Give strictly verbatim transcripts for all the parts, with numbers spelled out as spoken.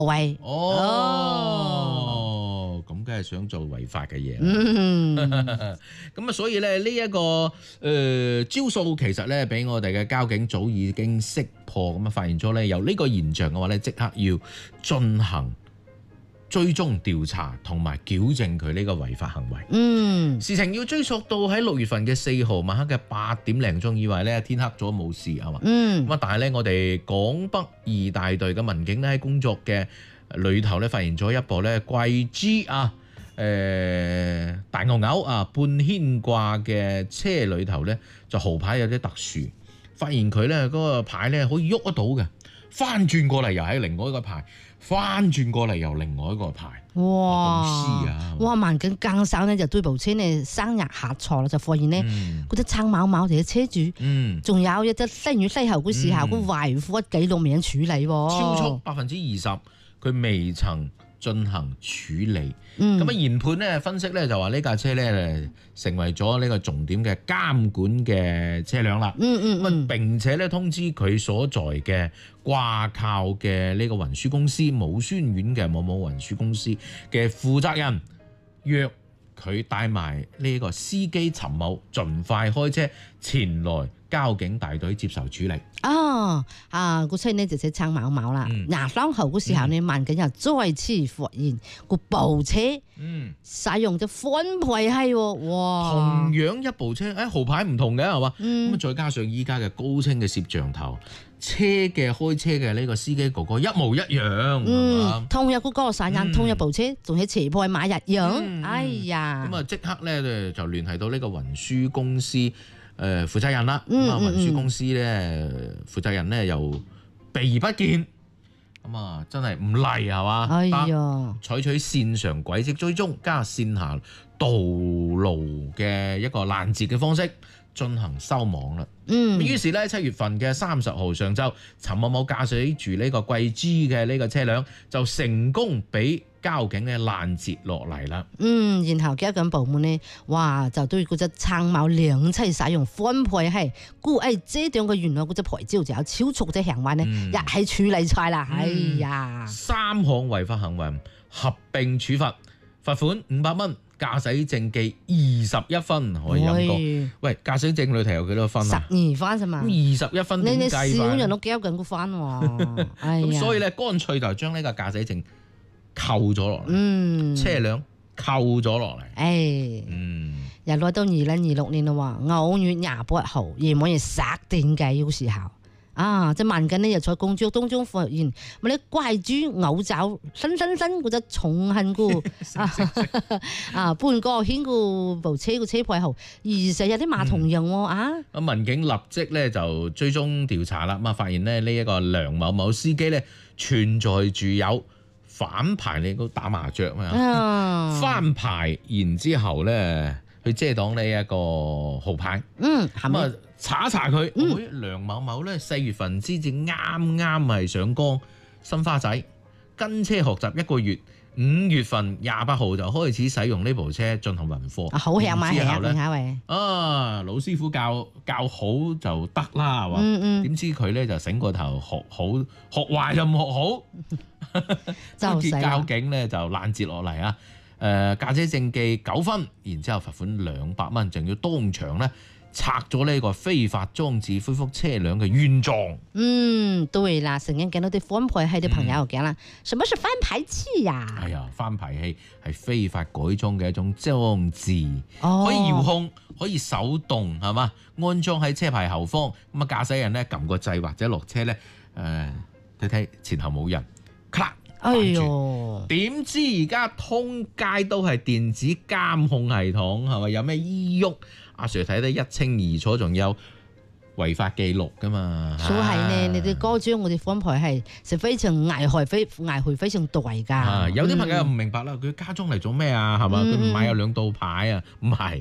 喂， 哦，咁梗係想做違法嘅嘢啦。 嗯， 咁啊，所以咧呢一個誒招數其實咧，俾我哋嘅交警早已經識破，咁啊發現咗咧有呢個現象嘅話咧，即刻要進行追蹤調查同埋矯正佢呢個違法行為。 嗯， 事情要追溯到喺六月份嘅四號晚黑嘅八點零鐘，以為咧天黑咗冇事係嘛？ 嗯， 咁啊，但係咧我哋港北二大隊嘅民警咧喺工作嘅裏頭咧，發現咗一部咧貴 G 啊，誒、呃、大牛牛啊半牽掛嘅車裏頭咧，就號牌有啲特殊，發現佢咧嗰個牌咧可以喐得到嘅，翻轉過嚟又係另外一個牌，翻轉過嚟又另外一個牌。 哇， 咁黐啊！ 哇，民警更手呢就對部車呢生日下錯啦，就發現呢嗯嗰隻撐某某嘅車主， 嗯， 仲有一隻西與西後嘅時候，佢懷負記錄未有處理喎， 超速百分之二十，佢未曾進行處理。 嗯， 咁啊研判咧分析咧就話呢架車咧成為咗呢個重點嘅監管嘅車輛啦。 嗯嗯咁啊嗯， 並且咧通知佢所在嘅掛靠嘅呢個運輸公司武宣縣嘅某某運輸公司嘅負責人，約佢帶埋呢個司機陳某盡快開車前來交警大隊接受處理。 哦，啊，個車呢就寫撐某某啦， 嗯廿三號嗰時候呢，民警又再次發現個部車嗯， 使用咗反饋器喎，哇， 同樣一部車，誒號牌唔同嘅係嘛？咁啊、 嗯， 再加上依家嘅高清嘅攝像頭，車嘅開車嘅呢個司機哥哥一模一樣，係嗯嘛，？ 同一個歌散人， 嗯同一部車，仲喺斜坡買日樣， 嗯哎呀， 咁啊即刻咧就聯繫到呢個運輸公司誒、呃、負責人啦。 嗯咁啊、 嗯運輸公司咧負責人咧又避而不見，咁啊真係唔嚟係嘛？ 哎得呀， 採取線上軌跡追蹤加線下道路嘅一個攔截嘅方式進行收網啦。 嗯， 於是咧，七月份嘅三十號上晝，陳某某駕駛住呢個貴 G 嘅呢個車輛，就成功俾交警咧攔截落嚟啦。 嗯，然後交警部門呢，哇，就對嗰隻撐某兩車使用反饋器，故意遮斷佢原來嗰隻牌照就有超速嘅行為呢， 嗯一係處理晒啦，哎呀， 三項違法行為合並處罰，罰款五百蚊，駕駛證記二十一分，可以陰過。喂，駕駛證裏頭有幾多分十啊？ 二分啫嘛， 咁二十一分你你點計少人法？ 都交緊個分喎，哎呀， 咁所以咧，乾脆就將呢個駕駛證扣咗落嚟， 嗯， 車輛扣咗落嚟。 誒， 嗯。 又來到二零二六年啦喎，五月廿八號夜晚嘅十點幾嗰時候，啊，即係民警呢又在工作當中發現，咪啲怪豬嘔走新新新嗰隻重幸股啊，半個牽個部車個車牌號，而成有啲馬同樣喎啊！ 咁民警立即咧就追蹤調查啦，咁啊發現咧呢一個梁某某司機咧存在住有反牌，你都打麻雀咩？ 啊， 翻牌，然之後咧去遮擋呢一個號牌， 嗯，係咪？ 咁啊查一查佢， 嗯喂梁某某咧四月份之至啱啱係上崗新花仔跟車學習一個月，五月份廿八號就開始使用呢部車進行運貨， 啊，好向買係啊， 然之後咧下位， 啊，老師傅教教好就得啦，係嘛？ 嗯嗯， 點知佢咧就醒過頭學好，學壞就唔學好， 就死啦交警咧就攔截落嚟啊！誒駕駛證記九分，然之後罰款兩百蚊，仲要當場咧拆咗呢個非法裝置恢復車輛嘅原狀。 嗯，對啦，成日見到啲反牌器啲朋友又講啦，什麼是翻牌器呀？ 哎呀，翻牌器係非法改裝嘅一種裝置， 哦可以遙控，可以手動，係嘛？安裝喺車牌後方，咁啊駕駛人咧撳個掣或者落車咧，誒睇睇前後冇人，咔， 哎反轉呦， 點知而家通街都係電子監控系統，係咪有咩依喐？阿 Sir 睇得一清二楚，仲有違法記錄噶嘛？ 所以係呢，你哋高將我哋反牌係係非常危害非危害非常大㗎。 啊有啲朋友又唔明白啦，佢加裝嚟做咩啊？係嘛？佢唔買有兩道牌啊？唔係，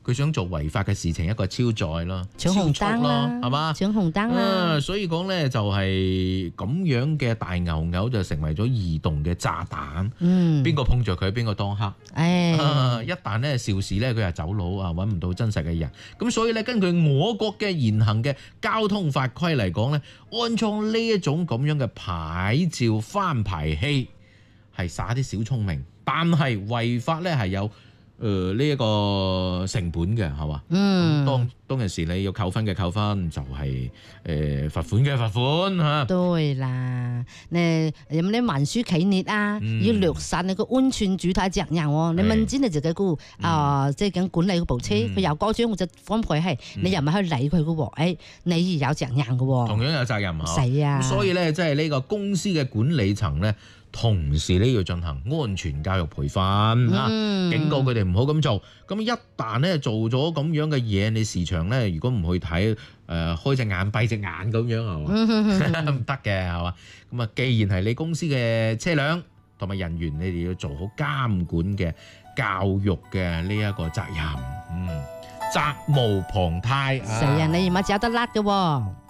佢想做違法嘅事情，一個超載咯， 搶紅超速咯， 燈啦， 係嘛？ 搶紅燈啦， 啊，所以講咧就係咁樣嘅大牛牛就成為咗移動嘅炸彈。 嗯， 邊個碰着佢，邊個當黑。 誒， 啊一旦咧肇事咧，佢就走佬啊，揾唔到真實嘅人。咁所以咧，根據我國嘅現行嘅交通法規嚟講咧，安裝呢一種咁樣嘅牌照翻牌器係耍啲小聰明，但係違法咧係有誒呢一個成本嘅，係嘛？ 嗯， 當當陣時你要扣分嘅扣分，就係誒罰款嘅罰款嚇。 對啦，你有冇啲文書企業啊？ 嗯要落實你個安全主體責任喎。你明知你自己個啊，即係咁管理嗰部車， 嗯佢有高張或者方配係，你又唔係去理佢嘅喎？誒，你而有責任嘅喎。 同樣有責任嚇。 死啊！ 咁所以咧，即係呢個公司嘅管理層咧，同時咧要進行安全教育培訓啊， 嗯警告佢哋唔好咁做。咁一旦咧做咗咁樣嘅嘢，你時常咧如果唔去睇，誒、呃、開隻眼閉隻眼咁樣係嘛，唔得嘅係嘛。咁啊，既然係你公司嘅車輛同埋人員，你哋要做好監管嘅教育嘅呢一個責任，嗯，責無旁貸。 死啊！你而家走得甩嘅喎。